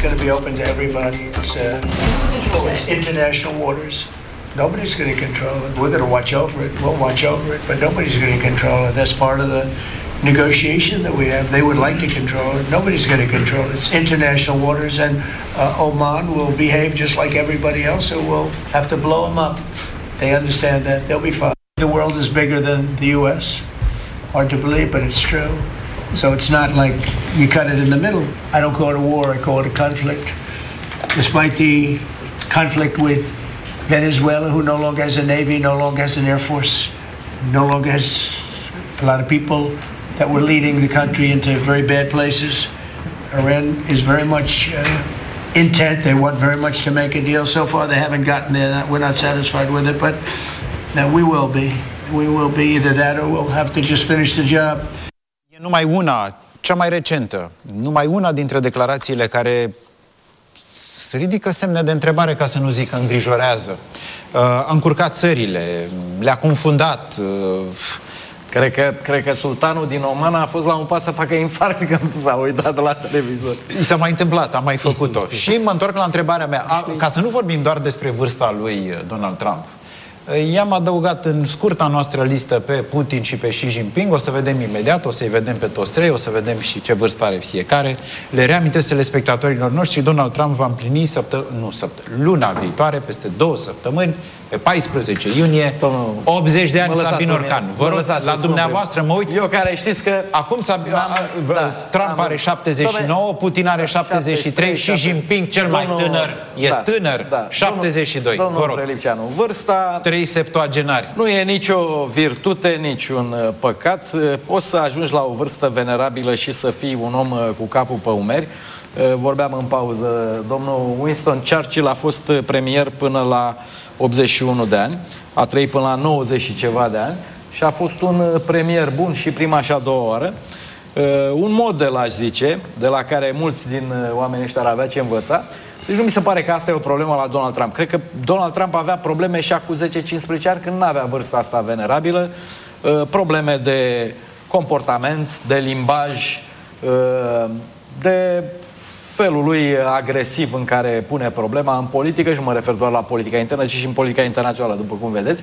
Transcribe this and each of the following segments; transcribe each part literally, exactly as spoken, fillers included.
going to be open to everybody. It's, uh, it's international waters. Nobody's going to control it. We're going to watch over it. We'll watch over it, but nobody's going to control it. That's part of the negotiation that we have. They would like to control it. Nobody's going to control it. It's international waters, and uh, Oman will behave just like everybody else, so we'll have to blow them up. They understand that. They'll be fine. The world is bigger than the U S. Hard to believe, but it's true. So it's not like you cut it in the middle. I don't call it a war, I call it a conflict. Despite the conflict with Venezuela, who no longer has a navy, no longer has an air force, no longer has a lot of people that were leading the country into very bad places. Iran is very much uh, intent. They want very much to make a deal. So far, they haven't gotten there. We're not satisfied with it, but uh, we will be. We will be either that or we'll have to just finish the job. E numai una, cea mai recentă, numai una dintre declarațiile care ridică semne de întrebare, ca să nu zic că îngrijorează. Uh, a încurcat țările, le-a confundat. Uh, Cred că, cred că sultanul din Oman a fost la un pas să facă infarct când s-a uitat la televizor. I s-a mai întâmplat, a mai făcut-o. Și mă întorc la întrebarea mea, a, ca să nu vorbim doar despre vârsta lui Donald Trump. I-am adăugat în scurta noastră listă pe Putin și pe Xi Jinping. O să vedem imediat, o să-i vedem pe toți trei, o să vedem și ce vârstă are fiecare. Le reamintesc telespectatorilor noștri, Donald Trump va împlini săptă... nu, săptă... luna viitoare, peste două săptămâni, pe paisprezece iunie, Domnul, optzeci de ani Sabin Orcan. Vă rog, la dumneavoastră mă uit. Eu care știți că... Acum Sabin, da, Trump are șaptezeci și nouă, Putin are șaptezeci și trei, Xi Jinping cel mai domnul, tânăr, e da, tânăr, da, șaptezeci și doi. Domnul, vă rog. Relipceanu, vârsta... Trei septuagenari. Nu e nicio virtute, niciun păcat. Poți să ajungi la o vârstă venerabilă și să fii un om cu capul pe umeri. Vorbeam în pauză, domnul Winston Churchill a fost premier până la optzeci și unu de ani, a trăit până la nouăzeci și ceva de ani și a fost un premier bun și prima și a doua oară. Un model, aș zice, de la care mulți din oamenii ăștia ar avea ce învăța. Deci nu mi se pare că asta e o problemă la Donald Trump. Cred că Donald Trump avea probleme și acum zece cincisprezece ani când nu avea vârsta asta venerabilă, probleme de comportament, de limbaj, de felul lui agresiv în care pune problema în politică, și nu mă refer doar la politica internă, ci și în politica internațională, după cum vedeți.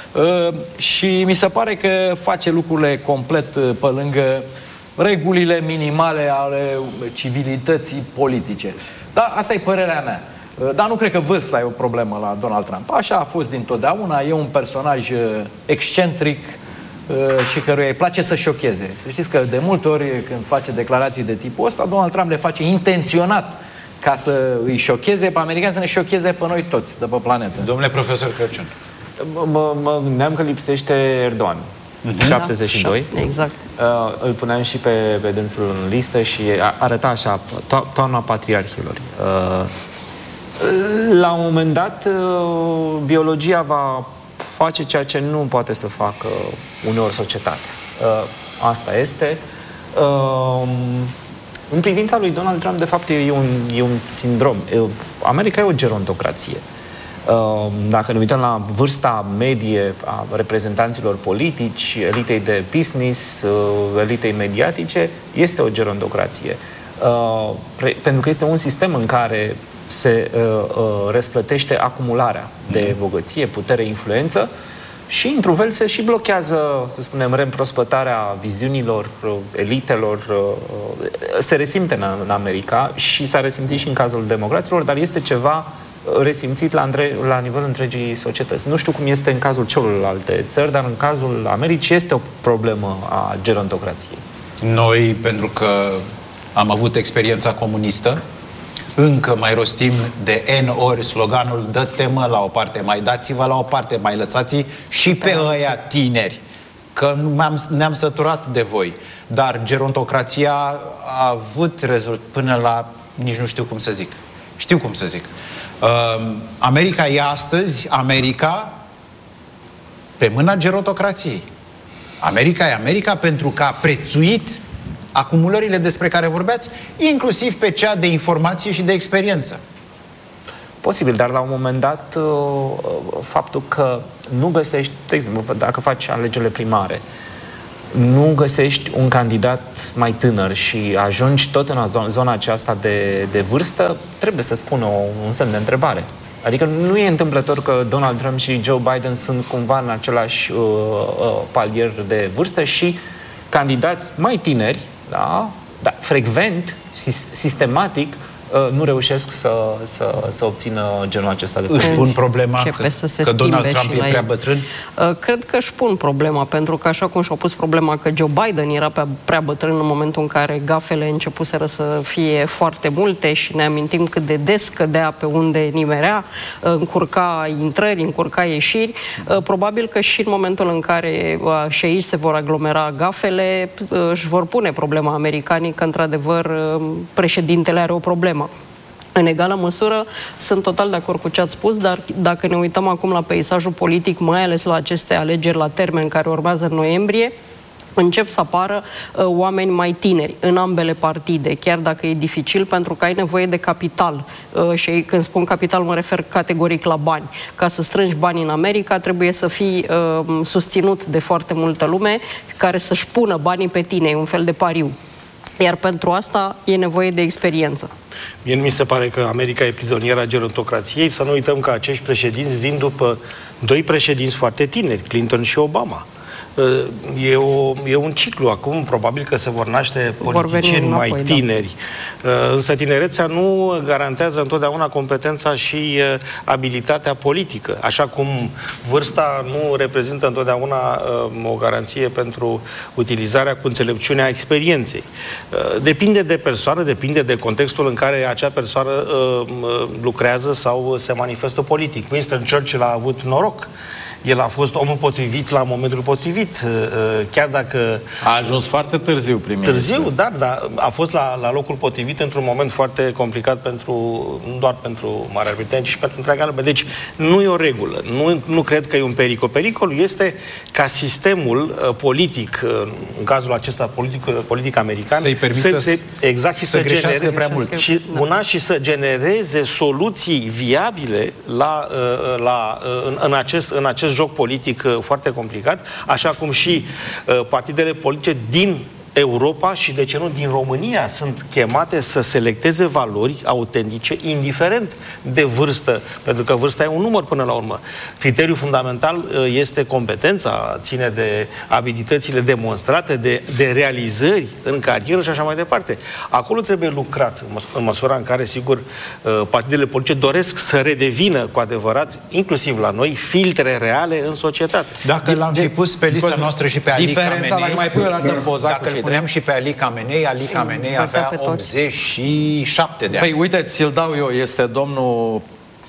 Și mi se pare că face lucrurile complet pe lângă regulile minimale ale civilității politice. Dar asta e părerea mea. Dar nu cred că vârsta e o problemă la Donald Trump. Așa a fost dintotdeauna, e un personaj excentric și căruia îi place să șocheze. Să știți că de multe ori când face declarații de tipul ăsta, Donald Trump le face intenționat ca să îi șocheze pe americani, să ne șocheze pe noi toți de pe planetă. Domnule profesor Crăciun. Mă, mă gândeam că lipsește Erdogan. Uh-huh. șaptezeci și doi. Da, exact. Uh, îl puneam și pe, pe dânsul în listă și arăta așa, to- toamna patriarhilor. Uh, la un moment dat, uh, biologia va face ceea ce nu poate să facă uneori societatea. Uh, asta este. Uh, în privința lui Donald Trump, de fapt, e un, e un sindrom. America e o gerontocrație. Dacă ne uităm la vârsta medie a reprezentanților politici, elitei de business, elitei mediatice, este o gerontocrație. Pentru că este un sistem în care se răsplătește acumularea de bogăție, putere, influență și, într-un fel, se și blochează, să spunem, reîmprospătarea viziunilor, elitelor. Se resimte în America și s-a resimțit și în cazul democraților, dar este ceva resimțit la, între, la nivelul întregii societăți. Nu știu cum este în cazul celorlalte țări, dar în cazul Americii este o problemă a gerontocrației. Noi, pentru că am avut experiența comunistă, încă mai rostim de N ori sloganul dă-te-mă la o parte, mai dați-vă la o parte, mai lăsați și pe ăia tineri, că ne-am săturat de voi. Dar gerontocrația a avut rezultat până la, nici nu știu cum să zic. Știu cum să zic. America e astăzi America pe mâna gerontocrației. America e America pentru că a prețuit acumulările despre care vorbeați, inclusiv pe cea de informație și de experiență. Posibil, dar la un moment dat faptul că nu găsești, de exemplu, dacă faci alegerile primare, nu găsești un candidat mai tânăr și ajungi tot în zona aceasta de, de vârstă, trebuie să spun o, un semn de întrebare. Adică nu e întâmplător că Donald Trump și Joe Biden sunt cumva în același uh, uh, palier de vârstă și candidați mai tineri, da, dar frecvent, sistematic, nu reușesc să, să, să obțină genul acesta de Își pun problema că, că Donald Trump e prea el. bătrân? Cred că își pun problema, pentru că așa cum și-au pus problema că Joe Biden era prea bătrân în momentul în care gafele începuseră să fie foarte multe și ne amintim cât de des cădea pe unde nimerea, încurca intrări, încurca ieșiri, probabil că și în momentul în care și aici se vor aglomera gafele, își vor pune problema americanii că într-adevăr președintele are o problemă. În egală măsură, sunt total de acord cu ce ați spus, dar dacă ne uităm acum la peisajul politic, mai ales la aceste alegeri la termen care urmează în noiembrie, încep să apară uh, oameni mai tineri în ambele partide, chiar dacă e dificil, pentru că ai nevoie de capital. Uh, și când spun capital, mă refer categoric la bani. Ca să strângi bani în America, trebuie să fii uh, susținut de foarte multă lume care să-și pună banii pe tine, e un fel de pariu. Iar pentru asta e nevoie de experiență. Mie nu mi se pare că America e prizoniera gerontocrației. Să nu uităm că acești președinți vin după doi președinți foarte tineri, Clinton și Obama. E, o, e un ciclu. Acum probabil că se vor naște politicieni vor mai înapoi, tineri. Da. Însă tinerețea nu garantează întotdeauna competența și abilitatea politică. Așa cum vârsta nu reprezintă întotdeauna o garanție pentru utilizarea cu înțelepciunea experienței. Depinde de persoană, depinde de contextul în care acea persoană lucrează sau se manifestă politic. Winston Churchill a avut noroc. El a fost omul potrivit la momentul potrivit, chiar dacă... A ajuns foarte târziu prim-ministru. Târziu, da, dar a fost la, la locul potrivit într-un moment foarte complicat pentru, nu doar pentru Marea Britanie, ci și pentru întreaga lume. Deci nu e o regulă. Nu, nu cred că e un pericol. Pericolul este ca sistemul politic, în cazul acesta politic, politic american, să-i permită să, să, exact, și să, să greșească genere, prea mult. Și, da. una, și să genereze soluții viabile la, la, în, în, acest, în acest joc politic foarte complicat, așa cum și uh, partidele politice din Europa și, de ce nu, din România sunt chemate să selecteze valori autentice, indiferent de vârstă, pentru că vârsta e un număr până la urmă. Criteriul fundamental este competența, ține de abilitățile demonstrate, de, de realizări în carieră și așa mai departe. Acolo trebuie lucrat, în măsura în care, sigur, partidele politice doresc să redevină cu adevărat, inclusiv la noi, filtre reale în societate. Dacă l-am fi pus pe lista noastră și pe Ali Khamenei, dacă mai pui o dată poza cu puneam și pe Ali Khamenei, Ali Khamenei avea optzeci și șapte de ani. Păi uite, ți-l dau eu, este domnul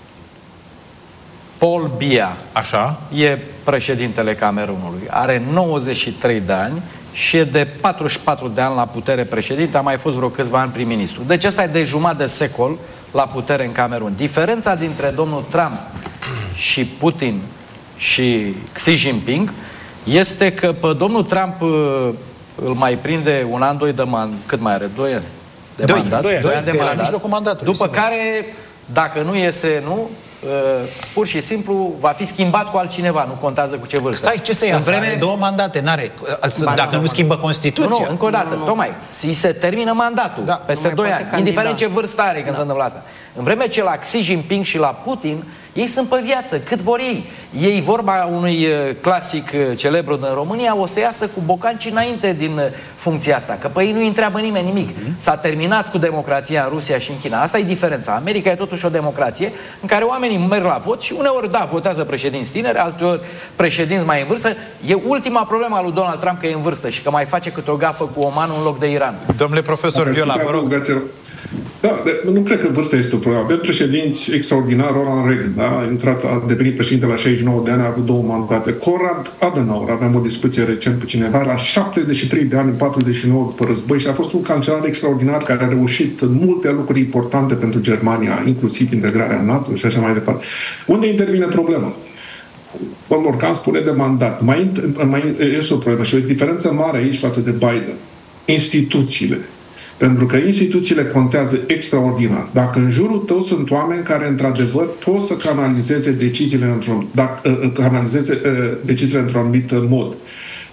Paul Biya. Așa. E președintele Camerunului. Are nouăzeci și trei de ani și e de patruzeci și patru de ani la putere președinte, a mai fost vreo câțiva ani prim-ministru. Deci ăsta e de jumătate de secol la putere în Camerun. Diferența dintre domnul Trump și Putin și Xi Jinping este că pe domnul Trump îl mai prinde un an, doi de mandat. Cât mai are? Doi ani de doi, mandat. Doi, doi ani de mandat. la mijlocul mandatului. După care, dacă nu iese, nu, uh, pur și simplu va fi schimbat cu altcineva. Nu contează cu ce vârstă. Stai, ce să ia? Vreme... Are două mandate, n-are. Dacă nu schimbă Constituția. Nu, nu, încă o dată, tocmai. Si se termină mandatul da. peste doi ani. Candida. Indiferent ce vârstă are când da. se întâmplă asta. În vreme ce la Xi Jinping și la Putin, ei sunt pe viață, cât vor ei. Ei, vorba unui clasic celebru din România, o să iasă cu bocanci înainte din funcția asta, că pe ei nu-i întreabă nimeni nimic. S-a terminat cu democrația în Rusia și în China. Asta e diferența. America e totuși o democrație în care oamenii merg la vot și uneori, da, votează președinți tineri, alteori președinți mai în vârstă. E ultima problemă a lui Donald Trump că e în vârstă și că mai face câte o gafă cu Omanul în loc de Iran. Domnule profesor Viola, vă rog. Da, nu cred că vârsta este o problemă. Avem președinți extraordinari, Ronald Reagan, da? A intrat, a devenit președinte la șaizeci și nouă de ani, a avut două mandate. Conrad Adenauer, aveam o discuție recent cu cineva, la șaptezeci și trei de ani, în patruzeci și nouă după război, și a fost un cancelar extraordinar care a reușit multe lucruri importante pentru Germania, inclusiv integrarea în NATO și așa mai departe. Unde intervine problema? Paul Morgan spune de mandat. Mai, mai este o problemă și o diferență mare aici față de Biden. Instituțiile. Pentru că instituțiile contează extraordinar. Dacă în jurul tău sunt oameni care, într-adevăr, pot să canalizeze deciziile într-un, dacă, canalizeze, deciziile într-un anumit mod.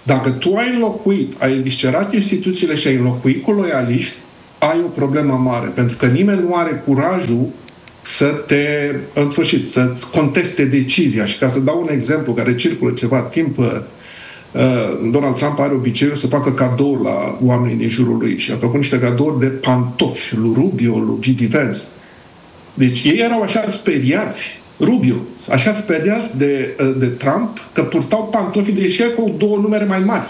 Dacă tu ai înlocuit, ai eviscerat instituțiile și ai înlocuit cu loialiști, ai o problemă mare, pentru că nimeni nu are curajul să te, în sfârșit, să conteste decizia. Și ca să dau un exemplu care circulă ceva timp, Donald Trump are obiceiul să facă cadouri la oamenii din jurul lui și a făcut niște cadouri de pantofi lui Rubio, lui J D. Vance. Deci ei erau așa speriați, Rubio, așa speriați de, de Trump, că purtau pantofii, deși cu două numere mai mari.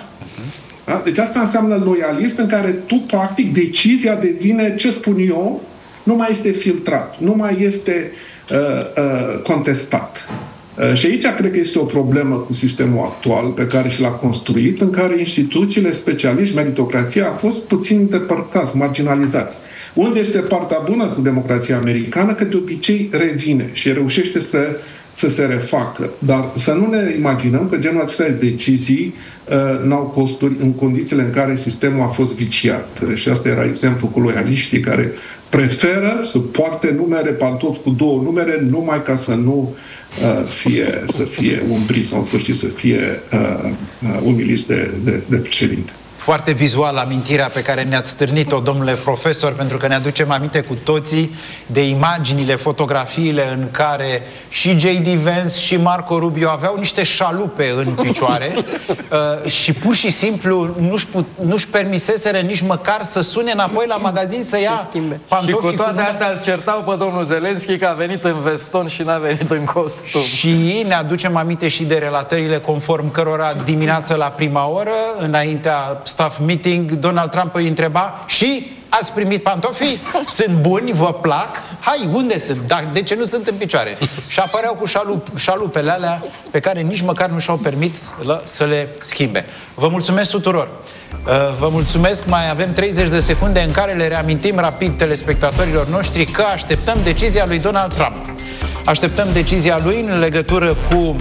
Da? Deci asta înseamnă loialist, în care tu, practic, decizia devine, ce spun eu, nu mai este filtrat, nu mai este uh, uh, contestat. Uh, și aici cred că este o problemă cu sistemul actual pe care și l-a construit, în care instituțiile, specialiști, meritocrația a fost puțin depărtați, marginalizați. Unde este partea bună cu democrația americană? Că de obicei revine și reușește să, să se refacă. Dar să nu ne imaginăm că genul acesta de decizii uh, n-au costuri în condițiile în care sistemul a fost viciat. Și asta era exemplu cu loialiștii care preferă să poarte numere, pantofi cu două numere, numai ca să nu uh, fie, să fie umbrit sau în sfârșit să fie uh, uh, umiliți de, de, de președinte. Foarte vizual amintirea pe care ne-ați stârnit-o, domnule profesor, pentru că ne aducem aminte cu toții de imaginile, fotografiile în care și J D. Vance și Marco Rubio aveau niște șalupe în picioare uh, și pur și simplu nu-și, put, nu-și permiseseră nici măcar să sune înapoi la magazin să ia pantofii. Și cu toate cu astea îl certau pe domnul Zelenski că a venit în veston și n-a venit în costum. Și ne aducem aminte și de relatările conform cărora dimineața la prima oră, înaintea staff meeting, Donald Trump îi întreba: și ați primit pantofii? Sunt buni? Vă plac? Hai, unde sunt? Da, de ce nu sunt în picioare? Și apăreau cu șalup, șalupele alea pe care nici măcar nu și-au permis să le schimbe. Vă mulțumesc tuturor! Vă mulțumesc, mai avem treizeci de secunde în care le reamintim rapid telespectatorilor noștri că așteptăm decizia lui Donald Trump. Așteptăm decizia lui în legătură cu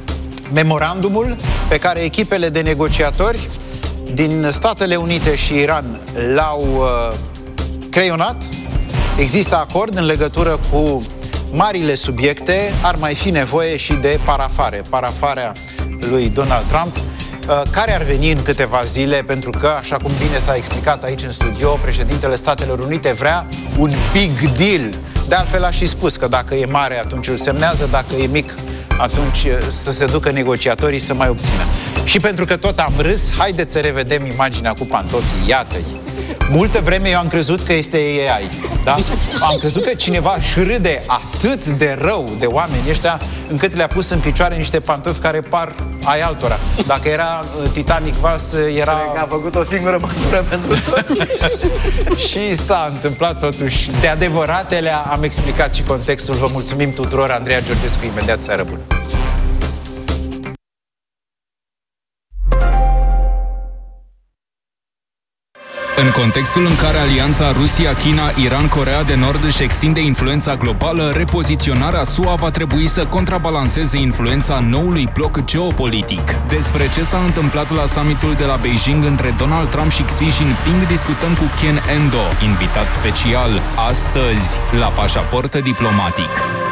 memorandumul pe care echipele de negociatori din Statele Unite și Iran l-au uh, creionat. Există acord în legătură cu marile subiecte. Ar mai fi nevoie și de parafare. Parafarea lui Donald Trump, uh, care ar veni în câteva zile, pentru că, așa cum bine s-a explicat aici în studio, președintele Statelor Unite vrea un big deal. De altfel a și spus că dacă e mare, atunci îl semnează, dacă e mic, atunci să se ducă negociatorii să mai obțină. Și pentru că tot am râs, haideți să revedem imaginea cu pantofii. Iată-i. Multă vreme eu am crezut că este A I, da? Am crezut că cineva își râde atât de rău de oamenii ăștia, încât le-a pus în picioare niște pantofi care par ai altora. Dacă era Titanic Vals, era... Cred că a făcut o singură măsură pentru toți. Și s-a întâmplat totuși. De adevăratele am explicat și contextul. Vă mulțumim tuturor. Andreea Georgescu, imediat, seară bună. În contextul în care alianța Rusia, China, Iran, Coreea de Nord își extinde influența globală, repoziționarea S U A va trebui să contrabalanceze influența noului bloc geopolitic. Despre ce s-a întâmplat la summitul de la Beijing între Donald Trump și Xi Jinping discutăm cu Ken Endo, invitat special astăzi la Pașaport Diplomatic.